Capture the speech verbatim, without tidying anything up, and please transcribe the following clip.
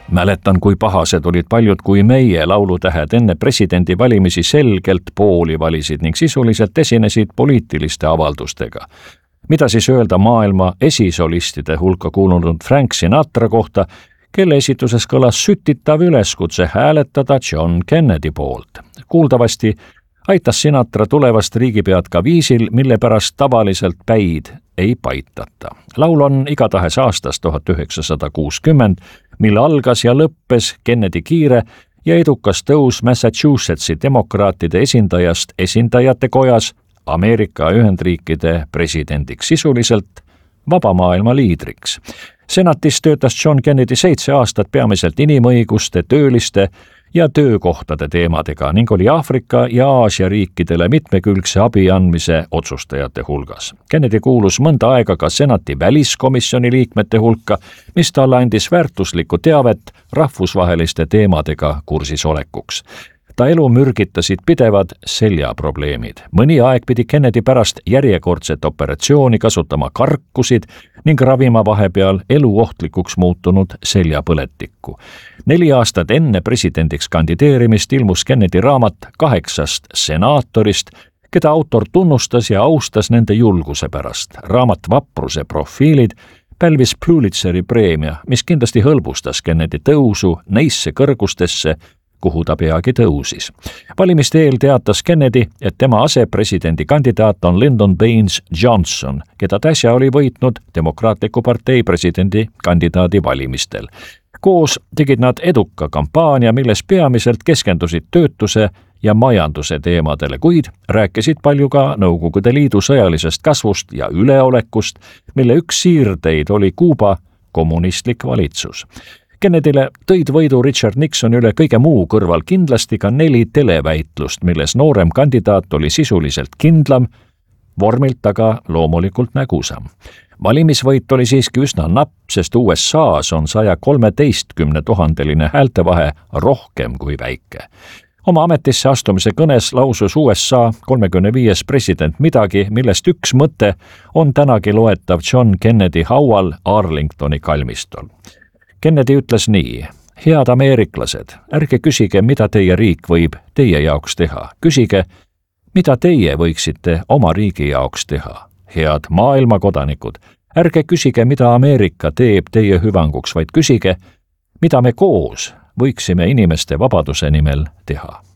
Mäletan, kui pahased olid paljud, kui meie laulutähed enne presidendivalimisi selgelt pooli valisid ning sisuliselt esinesid poliitiliste avaldustega. Mida siis öelda maailma esisolistide hulka kuulunud Frank Sinatra kohta, kelle esituses kõlas sütitav üleskutse hääletada John Kennedy poolt. Kuuldavasti aitas Sinatra tulevast riigipead ka viisil, mille pärast tavaliselt päid ei paitata. Laul on igatahes aastast tuhat üheksasada kuuskümmend, mille algas ja lõppes Kennedy kiire ja edukas tõus Massachusettsi demokraatide esindajast esindajate kojas Ameerika Ühendriikide presidendiks, sisuliselt vaba maailma liidriks. Senatis töötas John Kennedy seitse aastat peamiselt inimõiguste, tööliste ja töökohtade teemadega ning oli Aafrika ja Aasia riikidele mitmekülgse abi andmise otsustajate hulgas. Kennedy kuulus mõnda aega ka senati väliskomisjoni liikmete hulka, mis talle andis väärtuslikku teavet rahvusvaheliste teemadega kursis olekuks. Ta elu mürgitasid pidevad seljaprobleemid. Mõni aeg pidi Kennedy pärast järjekordset operatsiooni kasutama karkusid ning ravima vahepeal eluohtlikuks muutunud seljapõletikku. Neli aastat enne presidendiks kandideerimist ilmus Kennedy raamat kaheksast senaatorist, keda autor tunnustas ja austas nende julguse pärast. Raamat Vapruse profiilid pälvis Pulitzeri preemia, mis kindlasti hõlbustas Kennedy tõusu neisse kõrgustesse, kuhu ta peagi tõusis. Valimiste eel teatas Kennedy, et tema asepresidendi kandidaat on Lyndon Baines Johnson, keda täsja oli võitnud Demokraatliku partei presidendi kandidaadi valimistel. Koos tegid nad eduka kampaania, milles peamiselt keskendusid töötuse ja majanduse teemadele, kuid rääkisid palju ka Nõukogude Liidu sõjalisest kasvust ja üleolekust, mille üks siirdeid oli Kuuba kommunistlik valitsus. Kennedyle tõid võidu Richard Nixoni üle kõige muu kõrval kindlasti ka neli televäitlust, milles noorem kandidaat oli sisuliselt kindlam, vormilt aga loomulikult nägusam. Valimisvõit oli siiski üsna napp, sest U S A-s on saja kolmeteistkümne tuhandeline häältevahe rohkem kui väike. Oma ametisse astumise kõnes lausus U S A kolmekümne viies president midagi, millest üks mõte on tänagi loetav John Kennedy haual Arlingtoni kalmistol. Kennedy ütles nii: head ameeriklased, ärge küsige, mida teie riik võib teie jaoks teha. Küsige, mida teie võiksite oma riigi jaoks teha. Head maailmakodanikud, ärge küsige, mida Ameerika teeb teie hüvanguks, vaid küsige, mida me koos võiksime inimeste vabaduse nimel teha.